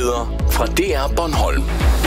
Nyheder fra DR Bornholm.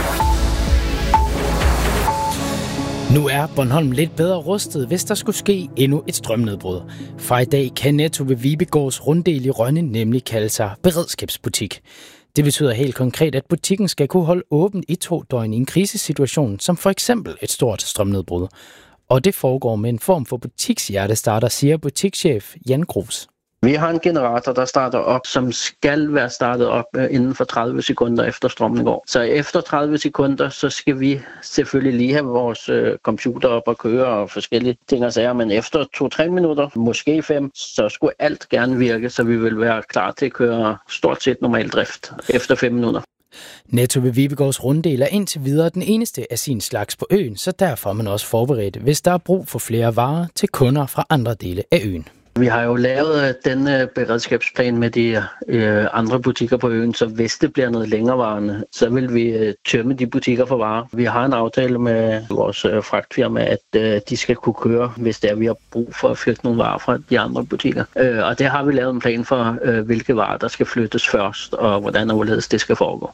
Nu er Bornholm lidt bedre rustet, hvis der skulle ske endnu et strømnedbrud. Fra i dag kan Netto ved Vibegårds runddel i Rønne nemlig kalde sig beredskabsbutik. Det betyder helt konkret, at butikken skal kunne holde åbent i 2 døgn i en krisesituation, som for eksempel et stort strømnedbrud. Og det foregår med en form for butikshjertestarter, siger butikschef Jan Grus. Vi har en generator, der starter op, som skal være startet op inden for 30 sekunder efter strømmen går. Så efter 30 sekunder, så skal vi selvfølgelig lige have vores computer op og køre og forskellige ting og sager. Men efter 2-3 minutter, måske 5, så skulle alt gerne virke, så vi vil være klar til at køre stort set normal drift efter 5 minutter. Netto ved Vibegårds runddel er indtil videre den eneste af sin slags på øen, så derfor er man også forberedt, hvis der er brug for flere varer til kunder fra andre dele af øen. Vi har jo lavet den beredskabsplan med de andre butikker på øen, så hvis det bliver noget længerevarende, så vil vi tømme de butikker for varer. Vi har en aftale med vores fragtfirma, at de skal kunne køre, hvis det er, vi har brug for at flytte nogle varer fra de andre butikker. Og det har vi lavet en plan for, hvilke varer der skal flyttes først, og hvordan og hvorledes det skal foregå.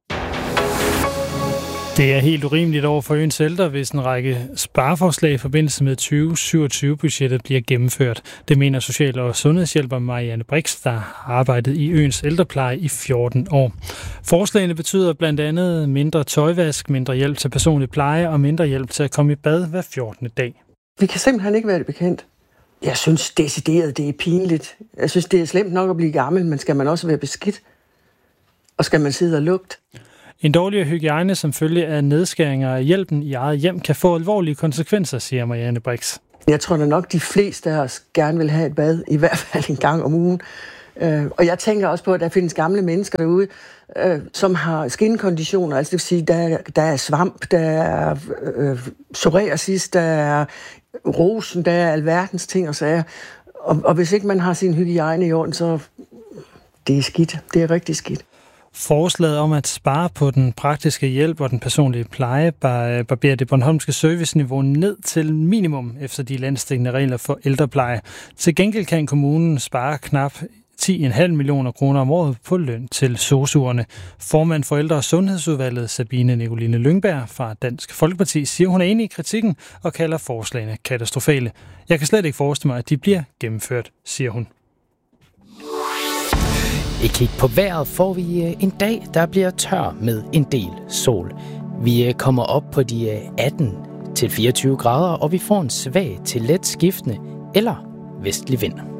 Det er helt urimeligt over for øens ældre, hvis en række spareforslag i forbindelse med 2027-budgettet bliver gennemført. Det mener social- og sundhedshjælper Marianne Brix, der har arbejdet i øens ældrepleje i 14 år. Forslagene betyder blandt andet mindre tøjvask, mindre hjælp til personlig pleje og mindre hjælp til at komme i bad hver 14. dag. Vi kan simpelthen ikke være det bekendt. Jeg synes decideret, det er pinligt. Jeg synes, det er slemt nok at blive gammel, men skal man også være beskidt? Og skal man sidde og lugte? En dårligere hygiejne som følge af nedskæringer af hjælpen i eget hjem kan få alvorlige konsekvenser, siger Marianne Brix. Jeg tror da nok, de fleste af os gerne vil have et bad, i hvert fald en gang om ugen. Og jeg tænker også på, at der findes gamle mennesker derude, som har skinkonditioner. Altså det vil sige, der er svamp, der er psoriasis, der er rosen, der er alverdens ting og sager. Og hvis ikke man har sin hygiejne i orden, så det er skidt. Det er rigtig skidt. Forslaget om at spare på den praktiske hjælp og den personlige pleje barberer det bornholmske serviceniveau ned til minimum efter de landsdækkende regler for ældrepleje. Til gengæld kan kommunen spare knap 10,5 millioner kroner om året på løn til sosuerne. Formand for Ældre- og Sundhedsudvalget, Sabine Nicoline Lyngberg fra Dansk Folkeparti, siger, hun er enig i kritikken og kalder forslagene katastrofale. Jeg kan slet ikke forestille mig, at de bliver gennemført, siger hun. Et kig på vejret får vi en dag, der bliver tør med en del sol. Vi kommer op på de 18-24 grader, og vi får en svag til let skiftende eller vestlig vind.